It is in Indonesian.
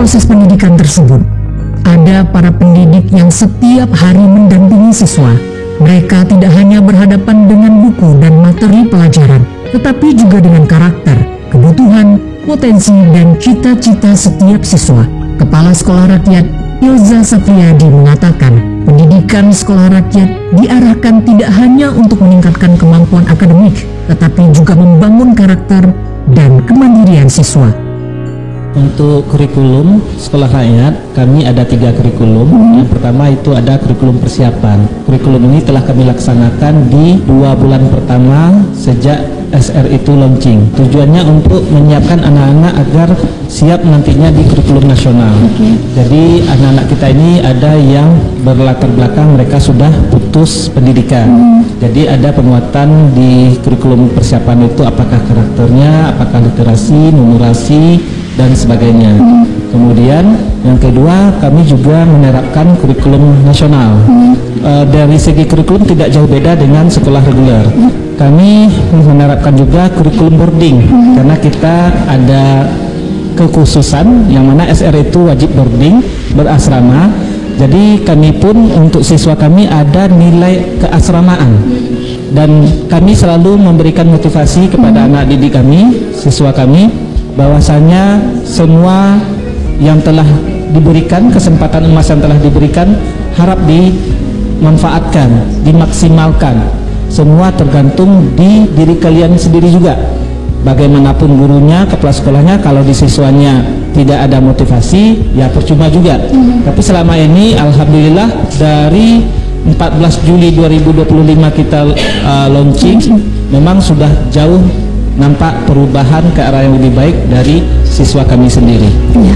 proses pendidikan tersebut, ada para pendidik yang setiap hari mendampingi siswa. Mereka tidak hanya berhadapan dengan buku dan materi pelajaran, tetapi juga dengan karakter, kebutuhan, potensi, dan cita-cita setiap siswa. Kepala Sekolah Rakyat Ilza Sapriyadi mengatakan, pendidikan sekolah rakyat diarahkan tidak hanya untuk meningkatkan kemampuan akademik, tetapi juga membangun karakter dan kemandirian siswa. Untuk kurikulum sekolah rakyat, kami ada 3 kurikulum. Yang pertama itu ada kurikulum persiapan. Kurikulum ini telah kami laksanakan di 2 bulan pertama sejak SR itu launching. Tujuannya untuk menyiapkan anak-anak agar siap nantinya di kurikulum nasional. Jadi anak-anak kita ini ada yang berlatar belakang mereka sudah putus pendidikan. Jadi ada penguatan di kurikulum persiapan itu, apakah karakternya, apakah literasi, numerasi, dan sebagainya. Kemudian yang kedua, kami juga menerapkan kurikulum nasional. Dari segi kurikulum tidak jauh beda dengan sekolah reguler. Kami menerapkan juga kurikulum boarding karena kita ada kekhususan yang mana SR itu wajib boarding, berasrama. Jadi kami pun untuk siswa kami ada nilai keasramaan, dan kami selalu memberikan motivasi kepada anak didik kami, siswa kami, bahwasanya semua yang telah diberikan, kesempatan emas yang telah diberikan, harap dimanfaatkan, dimaksimalkan. Semua tergantung di diri kalian sendiri juga. Bagaimanapun gurunya, kepala sekolahnya, kalau di siswanya tidak ada motivasi, ya percuma juga. Tapi selama ini alhamdulillah dari 14 Juli 2025 kita launching, memang sudah jauh nampak perubahan ke arah yang lebih baik dari siswa kami sendiri.